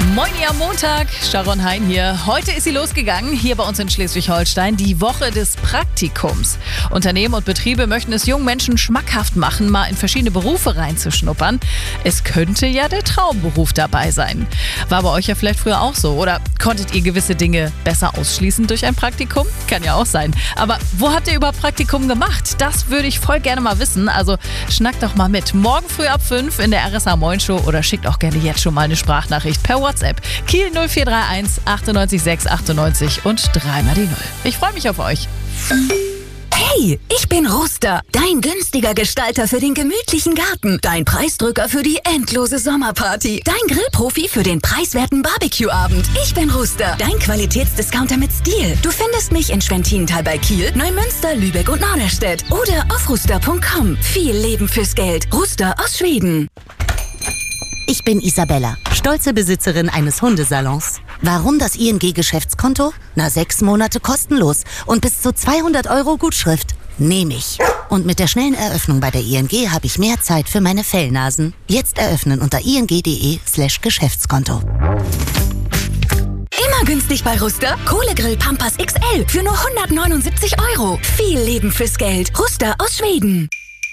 Moin am Montag, Sharon Hein hier. Heute ist sie losgegangen, hier bei uns in Schleswig-Holstein, die Woche des Praktikums. Unternehmen und Betriebe möchten es jungen Menschen schmackhaft machen, mal in verschiedene Berufe reinzuschnuppern. Es könnte ja der Traumberuf dabei sein. War bei euch ja vielleicht früher auch so. Oder konntet ihr gewisse Dinge besser ausschließen durch ein Praktikum? Kann ja auch sein. Aber wo habt ihr überhaupt Praktikum gemacht? Das würde ich voll gerne mal wissen. Also schnackt doch mal mit. Morgen früh ab 5 in der RSH Moin Show oder schickt auch gerne jetzt schon mal eine Sprachnachricht per WhatsApp. Kiel 0431 98 6 98 und 3 mal die 0. Ich freue mich auf euch. Hey, ich bin Ruster, dein günstiger Gestalter für den gemütlichen Garten, dein Preisdrücker für die endlose Sommerparty, dein Grillprofi für den preiswerten Barbecue-Abend. Ich bin Ruster, dein Qualitätsdiscounter mit Stil. Du findest mich in Schwentintal bei Kiel, Neumünster, Lübeck und Norderstedt oder auf ruster.com. Viel Leben fürs Geld. Ruster aus Schweden. Ich bin Isabella, stolze Besitzerin eines Hundesalons. Warum das ING-Geschäftskonto? 6 Monate kostenlos und bis zu 200 € Gutschrift. Nehme ich. Und mit der schnellen Eröffnung bei der ING habe ich mehr Zeit für meine Fellnasen. Jetzt eröffnen unter ing.de/Geschäftskonto. Immer günstig bei Ruster. Kohlegrill Pampers XL für nur 179 €. Viel Leben fürs Geld. Ruster aus Schweden.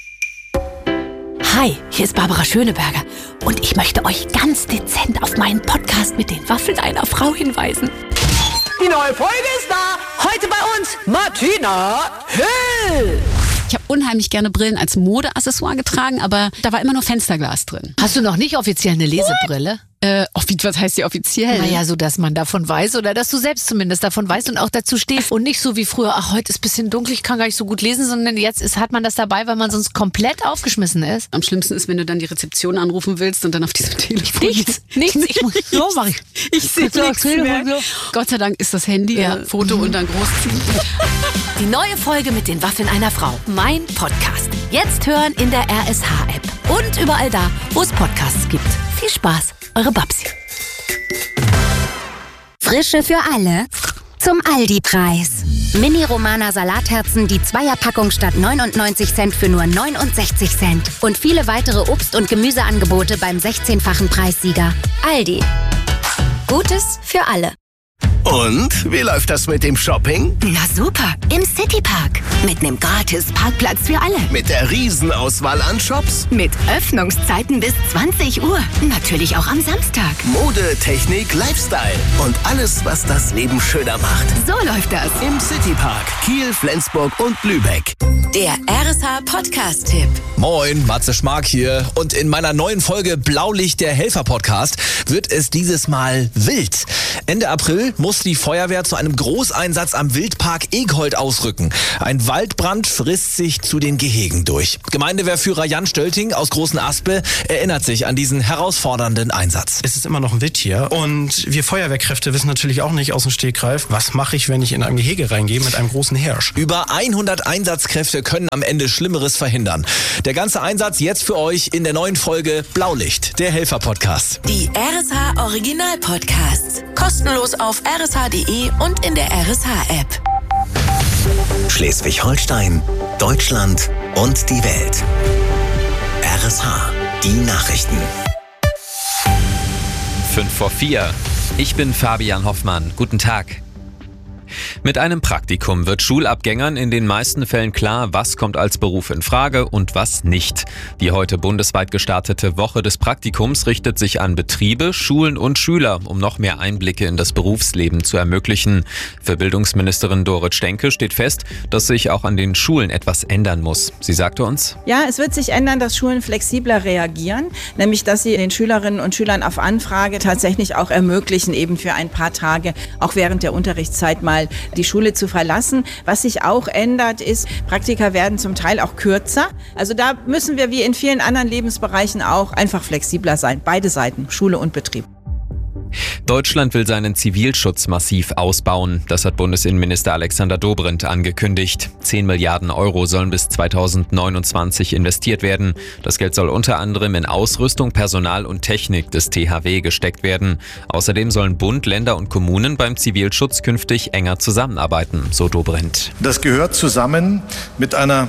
Hi, hier ist Barbara Schöneberger und ich möchte euch ganz dezent auf meinen Podcast mit den Waffeln einer Frau hinweisen. Die neue Folge ist da. Heute bei uns Martina Hill. Ich habe unheimlich gerne Brillen als Modeaccessoire getragen, aber da war immer nur Fensterglas drin. Hast du noch nicht offiziell eine Lesebrille? Was heißt die offiziell? Naja, so dass man davon weiß oder dass du selbst zumindest davon weißt und auch dazu stehst und nicht so wie früher, ach, heute ist ein bisschen dunkel, ich kann gar nicht so gut lesen, sondern jetzt hat man das dabei, weil man sonst komplett aufgeschmissen ist. Am schlimmsten ist, wenn du dann die Rezeption anrufen willst und dann auf diesem Telefon... Nichts. Ich muss so machen. Ich sehe nichts mehr. Gott sei Dank ist das Handy, Foto und dann großziehen. Die neue Folge mit den Waffeln einer Frau. Mein Podcast. Jetzt hören in der RSH-App. Und überall da, wo es Podcasts gibt. Viel Spaß, eure Babsi. Frische für alle zum Aldi-Preis. Mini-Romana Salatherzen, die Zweierpackung statt 99 Cent für nur 69 Cent. Und viele weitere Obst- und Gemüseangebote beim 16-fachen Preissieger. Aldi. Gutes für alle. Und wie läuft das mit dem Shopping? Na super, im Citypark. Mit nem gratis Parkplatz für alle. Mit der Riesenauswahl an Shops? Mit Öffnungszeiten bis 20 Uhr. Natürlich auch am Samstag. Mode, Technik, Lifestyle und alles, was das Leben schöner macht. So läuft das. Im Citypark, Kiel, Flensburg und Lübeck. Der RSH Podcast-Tipp. Moin, Matze Schmark hier. Und in meiner neuen Folge Blaulicht, der Helfer-Podcast, wird es dieses Mal wild. Ende April muss die Feuerwehr zu einem Großeinsatz am Wildpark Eghold ausrücken. Ein Waldbrand frisst sich zu den Gehegen durch. Gemeindewehrführer Jan Stölting aus Großen Aspe erinnert sich an diesen herausfordernden Einsatz. Es ist immer noch ein Wildtier und wir Feuerwehrkräfte wissen natürlich auch nicht aus dem Stegreif, was mache ich, wenn ich in ein Gehege reingehe mit einem großen Hirsch. Über 100 Einsatzkräfte können am Ende Schlimmeres verhindern. Der ganze Einsatz jetzt für euch in der neuen Folge Blaulicht, der Helfer-Podcast. Die RSH Original-Podcasts. Kostenlos auf rsh.de und in der RSH-App. Schleswig-Holstein, Deutschland und die Welt. RSH, die Nachrichten. 5:04. Ich bin Fabian Hoffmann. Guten Tag. Mit einem Praktikum wird Schulabgängern in den meisten Fällen klar, was kommt als Beruf in Frage und was nicht. Die heute bundesweit gestartete Woche des Praktikums richtet sich an Betriebe, Schulen und Schüler, um noch mehr Einblicke in das Berufsleben zu ermöglichen. Für Bildungsministerin Dorit Stenke steht fest, dass sich auch an den Schulen etwas ändern muss. Sie sagte uns: Ja, es wird sich ändern, dass Schulen flexibler reagieren, nämlich dass sie den Schülerinnen und Schülern auf Anfrage tatsächlich auch ermöglichen, eben für ein paar Tage, auch während der Unterrichtszeit mal die Schule zu verlassen. Was sich auch ändert, ist, Praktika werden zum Teil auch kürzer. Also da müssen wir wie in vielen anderen Lebensbereichen auch einfach flexibler sein. Beide Seiten, Schule und Betrieb. Deutschland will seinen Zivilschutz massiv ausbauen. Das hat Bundesinnenminister Alexander Dobrindt angekündigt. 10 Milliarden Euro sollen bis 2029 investiert werden. Das Geld soll unter anderem in Ausrüstung, Personal und Technik des THW gesteckt werden. Außerdem sollen Bund, Länder und Kommunen beim Zivilschutz künftig enger zusammenarbeiten, so Dobrindt. Das gehört zusammen mit einer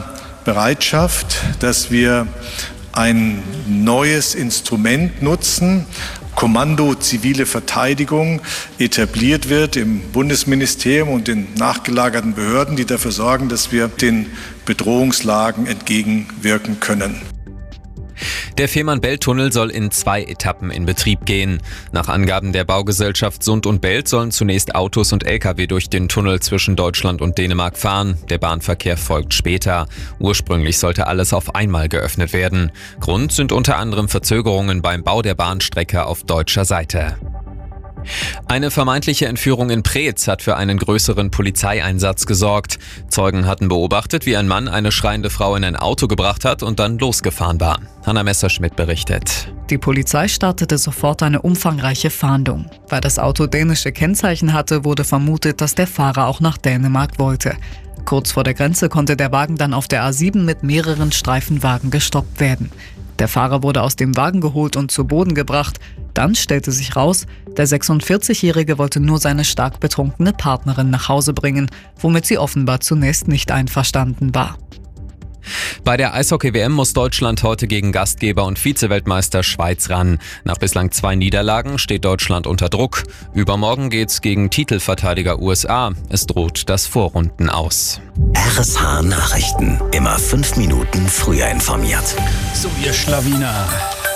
Bereitschaft, dass wir ein neues Instrument nutzen, Kommando Zivile Verteidigung etabliert wird im Bundesministerium und den nachgelagerten Behörden, die dafür sorgen, dass wir den Bedrohungslagen entgegenwirken können. Der Fehmarn-Belt-Tunnel soll in 2 Etappen in Betrieb gehen. Nach Angaben der Baugesellschaft Sund und Belt sollen zunächst Autos und Lkw durch den Tunnel zwischen Deutschland und Dänemark fahren. Der Bahnverkehr folgt später. Ursprünglich sollte alles auf einmal geöffnet werden. Grund sind unter anderem Verzögerungen beim Bau der Bahnstrecke auf deutscher Seite. Eine vermeintliche Entführung in Preetz hat für einen größeren Polizeieinsatz gesorgt. Zeugen hatten beobachtet, wie ein Mann eine schreiende Frau in ein Auto gebracht hat und dann losgefahren war. Hanna Messerschmidt berichtet. Die Polizei startete sofort eine umfangreiche Fahndung. Weil das Auto dänische Kennzeichen hatte, wurde vermutet, dass der Fahrer auch nach Dänemark wollte. Kurz vor der Grenze konnte der Wagen dann auf der A7 mit mehreren Streifenwagen gestoppt werden. Der Fahrer wurde aus dem Wagen geholt und zu Boden gebracht. Dann stellte sich raus, der 46-Jährige wollte nur seine stark betrunkene Partnerin nach Hause bringen, womit sie offenbar zunächst nicht einverstanden war. Bei der Eishockey-WM muss Deutschland heute gegen Gastgeber und Vize-Weltmeister Schweiz ran. Nach bislang 2 Niederlagen steht Deutschland unter Druck. Übermorgen geht's gegen Titelverteidiger USA. Es droht das Vorrunden aus. RSH Nachrichten. Immer 5 Minuten früher informiert. So, ihr Schlawiner.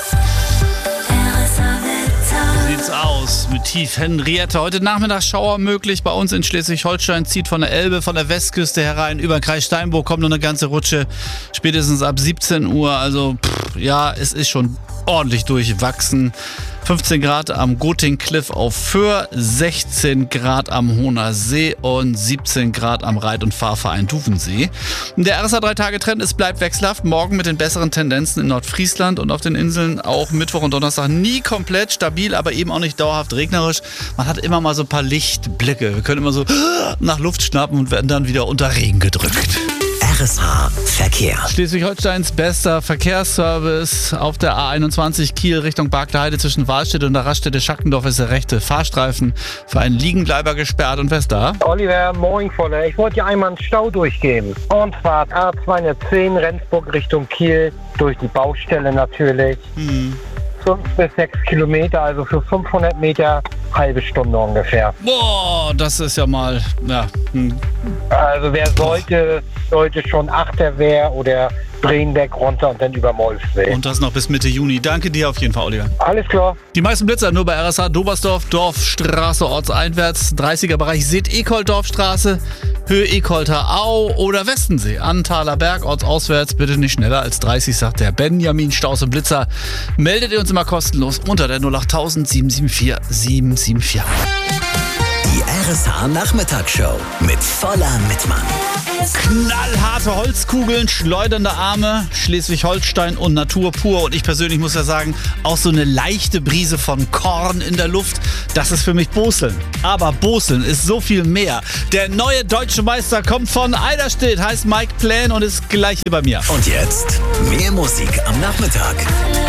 Sieht's aus mit Tief Henriette. Heute Nachmittag Schauer möglich. Bei uns in Schleswig-Holstein zieht von der Elbe, von der Westküste herein. Über den Kreis Steinburg kommt noch eine ganze Rutsche. Spätestens ab 17 Uhr. Also ja, es ist schon ordentlich durchwachsen. 15 Grad am Goting-Cliff auf Föhr, 16 Grad am Hohner See und 17 Grad am Reit- und Fahrverein Duvensee. Der RSA 3-Tage-Trend, es bleibt wechselhaft. Morgen mit den besseren Tendenzen in Nordfriesland und auf den Inseln. Auch Mittwoch und Donnerstag nie komplett stabil, aber eben auch nicht dauerhaft regnerisch. Man hat immer mal so ein paar Lichtblicke. Wir können immer so nach Luft schnappen und werden dann wieder unter Regen gedrückt. RSH Verkehr. Schleswig-Holsteins bester Verkehrsservice auf der A21 Kiel Richtung Barkler zwischen Wahlstätte und der Raststätte Schackendorf ist der rechte Fahrstreifen für einen Liegenbleiber gesperrt. Und wer ist da? Oliver, moin Voller. Ich wollte dir einmal einen Stau durchgeben. Und Fahrt A210 Rendsburg Richtung Kiel durch die Baustelle natürlich. 5 bis 6 Kilometer, also für 500 Meter halbe Stunde ungefähr. Boah, das ist ja mal, ja. Also wer sollte schon Achterwehr oder Bredenbeck runter und dann über Molfsee. Und das noch bis Mitte Juni. Danke dir auf jeden Fall, Oliver. Alles klar. Die meisten Blitzer nur bei RSH Dobersdorf, Dorfstraße ortseinwärts, 30er-Bereich Seet-Ekold-Dorfstraße, Höhe Ekolter Au oder Westensee. Anthaler Berg, ortsauswärts, bitte nicht schneller als 30, sagt der Benjamin Staus und Blitzer. Meldet ihr uns immer kostenlos unter der 08000 774 774. Die RSH Nachmittagsshow mit Voller Mittmann. Knallharte Holzkugeln, schleudernde Arme, Schleswig-Holstein und Natur pur. Und ich persönlich muss ja sagen, auch so eine leichte Brise von Korn in der Luft, das ist für mich Boseln. Aber Boseln ist so viel mehr. Der neue deutsche Meister kommt von Eiderstedt, heißt Mike Plan und ist gleich hier bei mir. Und jetzt mehr Musik am Nachmittag.